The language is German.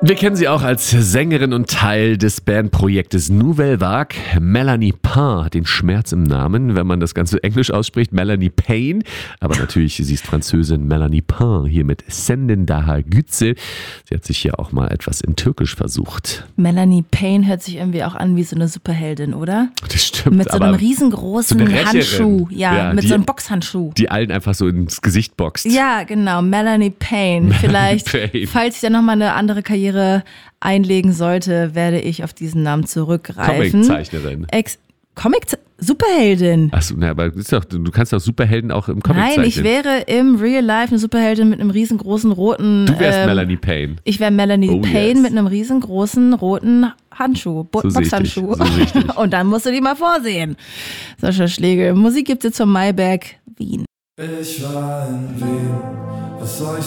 Wir kennen sie auch als Sängerin und Teil des Bandprojektes Nouvelle Vague. Melanie Pain hat den Schmerz im Namen, wenn man das Ganze englisch ausspricht. Melanie Pain, aber natürlich, sie ist Französin. Melanie Pain hier mit Senden Daha Gütze. Sie hat sich hier auch mal etwas in Türkisch versucht. Melanie Pain hört sich irgendwie auch an wie so eine Superheldin, oder? Das stimmt. Mit so einem riesengroßen so eine Handschuh. Ja, mit so einem Boxhandschuh. Die allen einfach so ins Gesicht boxt. Ja, genau. Melanie Pain. Vielleicht, falls ich dann nochmal eine andere Karriere einlegen sollte, werde ich auf diesen Namen zurückgreifen. Comiczeichnerin. Superheldin. Achso, aber du kannst doch Superhelden auch im Comic zeichnen. Nein, ich wäre im Real Life eine Superheldin mit einem riesengroßen roten... Du wärst Melanie Pain. Ich wäre Melanie Pain mit einem riesengroßen roten Handschuh, Boxhandschuh. So und dann musst du die mal vorsehen. Sascha Schlegel. Musik gibt's jetzt vom Maybach Wien. Ich war in Wien, was soll ich